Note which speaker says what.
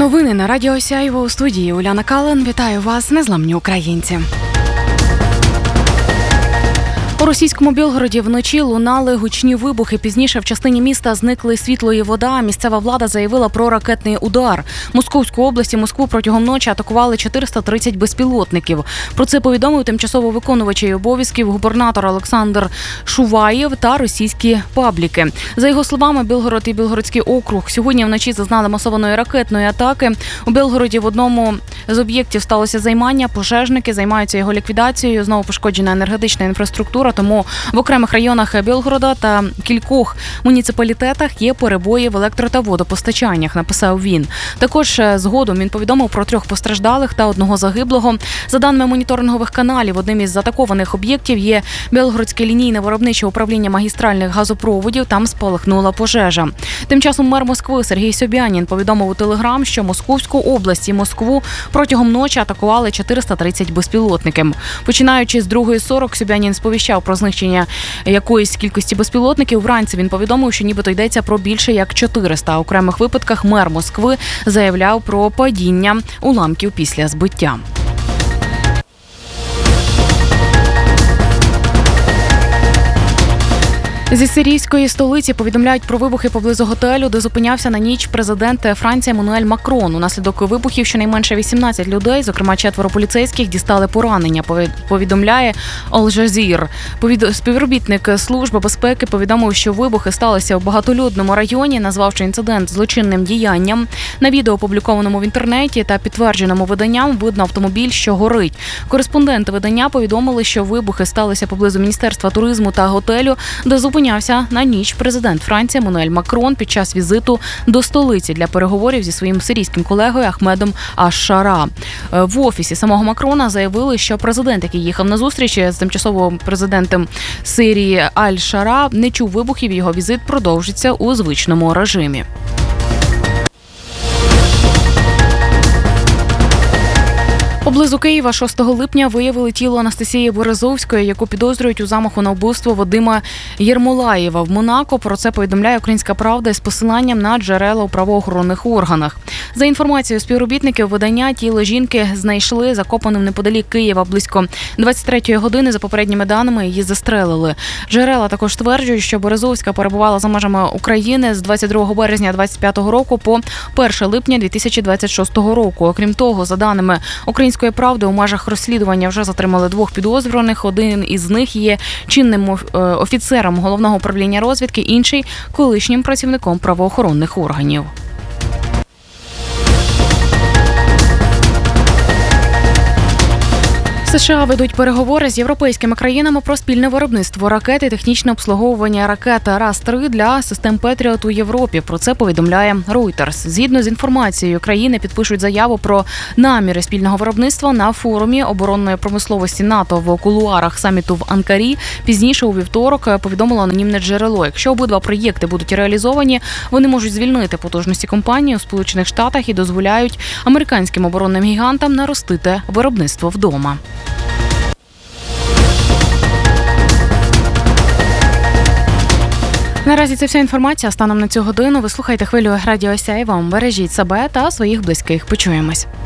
Speaker 1: Новини на Радіо Сяйво, у студії Уляна Кален. Вітаю вас, незламні українці. У російському Білгороді вночі лунали гучні вибухи. Пізніше в частині міста зникли світло і вода. Місцева влада заявила про ракетний удар. Московську область і Москву протягом ночі атакували 430 безпілотників. Про це повідомив тимчасово виконувачий обов'язків губернатор Олександр Шуваєв та російські пабліки. За його словами, Білгород і Білгородський округ сьогодні вночі зазнали масованої ракетної атаки. У Білгороді в одному з об'єктів сталося займання. Пожежники займаються його ліквідацією. Знову пошкоджена енергетична інфраструктура. Тому в окремих районах Білгорода та кількох муніципалітетах є перебої в електро- та водопостачаннях, написав він. Також згодом він повідомив про 3 постраждалих та 1 загиблого. За даними моніторингових каналів, одним із атакованих об'єктів є Білгородське лінійне виробниче управління магістральних газопроводів. Там спалахнула пожежа. Тим часом мер Москви Сергій Собянін повідомив у Телеграм, що Московську область і Москву протягом ночі атакували 430 безпілотників. Починаючи з 2:40, Собянін сповіщав про знищення якоїсь кількості безпілотників. Вранці він повідомив, що нібито йдеться про більше як 400. У окремих випадках мер Москви заявляв про падіння уламків після збиття. Зі сирійської столиці повідомляють про вибухи поблизу готелю, де зупинявся на ніч президент Франції Еммануель Макрон. Унаслідок вибухів щонайменше 18 людей, зокрема 4 поліцейських, дістали поранення, повідомляє Аль-Джазір. Співробітник Служби безпеки повідомив, що вибухи сталися в багатолюдному районі, назвавши інцидент злочинним діянням. На відео, опублікованому в інтернеті та підтвердженому виданням, видно автомобіль, що горить. Кореспонденти видання повідомили, що вибухи сталися поблизу Міністерства туризму та готелю, де зупинявся на ніч президент Франції Еммануель Макрон під час візиту до столиці для переговорів зі своїм сирійським колегою Ахмедом Аш-Шара. В офісі самого Макрона заявили, що президент, який їхав на зустріч з тимчасовим президентом Сирії Аль-Шара, не чув вибухів, його візит продовжиться у звичному режимі. Поблизу Києва 6 липня виявили тіло Анастасії Березовської, яку підозрюють у замаху на вбивство Вадима Єрмолаєва в Монако. Про це повідомляє «Українська правда» з посиланням на джерела у правоохоронних органах. За інформацією співробітників видання, тіло жінки знайшли закопаним неподалік Києва близько 23-ї години. За попередніми даними, її застрелили. Джерела також стверджують, що Березовська перебувала за межами України з 22 березня 2025 року по 1 липня 2026 року. Окрім того, за даними «Української правди», у межах розслідування вже затримали 2 підозрюваних. Один із них є чинним офіцером Головного управління розвідки, інший – колишнім працівником правоохоронних органів. США ведуть переговори з європейськими країнами про спільне виробництво ракет і технічне обслуговування ракет РАС-3 для систем Петріот у Європі. Про це повідомляє Reuters. Згідно з інформацією, країни підпишуть заяву про наміри спільного виробництва на форумі оборонної промисловості НАТО в кулуарах саміту в Анкарі. Пізніше у вівторок повідомило анонімне джерело. Якщо обидва проєкти будуть реалізовані, вони можуть звільнити потужності компанії у Сполучених Штатах і дозволяють американським оборонним гігантам наростити виробництво вдома. Наразі це вся інформація. Станом на цю годину ви слухаєте хвилю Радіо Сяйво. Бережіть себе та своїх близьких. Почуємось.